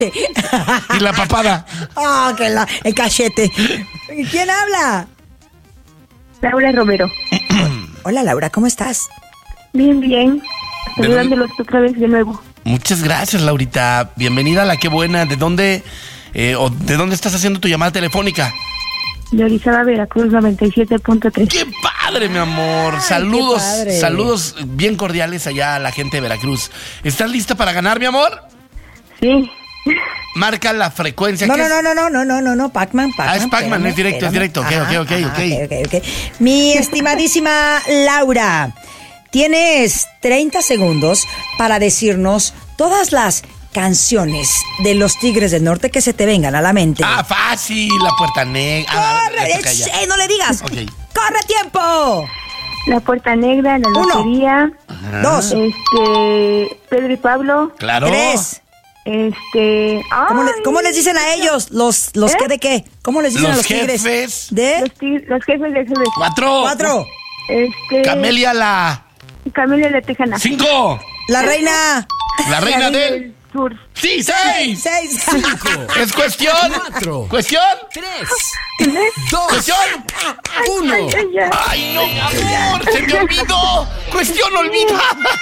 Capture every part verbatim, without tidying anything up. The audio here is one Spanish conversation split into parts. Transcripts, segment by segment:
Y la papada. Oh, que la, el cachete. ¿Quién habla? Laura Romero. Hola, Laura, ¿cómo estás? Bien, bien. Saludándolos otra vez de nuevo. Muchas gracias, Laurita. Bienvenida a La Qué Buena. ¿De dónde, eh, o de dónde estás haciendo tu llamada telefónica? De Orizaba, Veracruz, noventa y siete punto tres. ¡Qué padre, mi amor! Ay, saludos, qué padre. saludos bien cordiales allá a la gente de Veracruz. ¿Estás lista para ganar, mi amor? Sí. Marca la frecuencia. No, que no, es... no, no, no, no, no, no, no, Pac-Man, Pac-Man. Ah, es Pac-Man, espérame, es directo, es espérame. directo. Ok, Ajá, ok, ok, ajá, ok. ok, ok. Mi estimadísima Laura, tienes treinta segundos para decirnos todas las canciones de los Tigres del Norte que se te vengan a la mente. Ah, fácil, La Puerta Negra. Ah, ¡Corre! le toca ya. ¡Eh, no le digas! Ok. ¡Corre tiempo! La Puerta Negra, La Uno. Lotería. Ajá. Dos. Este. Pedro y Pablo. Claro. Tres. Este. ¿Cómo, le- ay, cómo les dicen a ellos? ¿Los, los ¿Eh? qué de qué? ¿Cómo les dicen Los a los Tigres? jefes. ¿De? Los, tig- los jefes de Jesús. Cuatro. Cuatro. Este. Camelia la... Camelia la Tejana. Cinco. La reina. La reina del... Sur. Sí, seis. Seis. Es cuestión. Cuatro. Cuestión. Tres, dos, Cuestión. uno. Ay, ay, ay. Ay, no, mi amor, se me olvidó. Cuestión olvidada.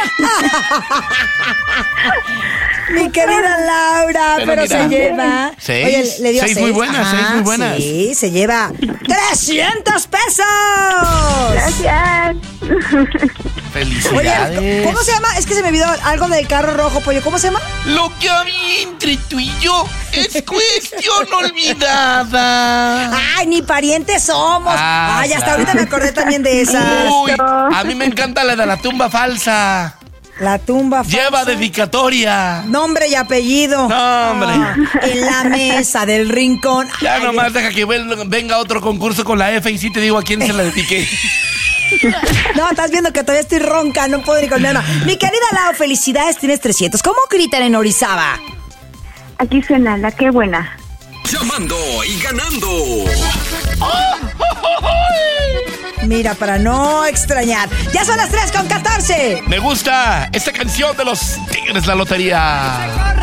Mi querida Laura, Pero pero, mira. se lleva. Seis. Oye, le dio Seis seis. muy buenas, seis muy buenas. Sí, se lleva trescientos pesos. Gracias. Felicidades. Oye, ¿cómo se llama? Es que se me olvidó algo del carro rojo, pollo. ¿Cómo se llama? Lo que había entre tú y yo es cuestión olvidada. Ay, ni parientes somos. Ah, Ay, hasta claro. ahorita me acordé también de esas. Uy, a mí me encanta la de la tumba falsa. La tumba falsa. Lleva dedicatoria. Nombre y apellido. No, hombre. Ah, en la mesa del rincón. Ya Ay, nomás deja que ven- venga otro concurso con la F y sí te digo a quién se la dediqué. No, estás viendo que todavía estoy ronca, no puedo ni con mi alma. Mi querida Lau, felicidades, tienes trescientos. ¿Cómo gritan en Orizaba? Aquí suena La Qué Buena. Llamando y ganando. Mira, para no extrañar. Ya son las tres con catorce. Me gusta esta canción de los Tigres la Lotería.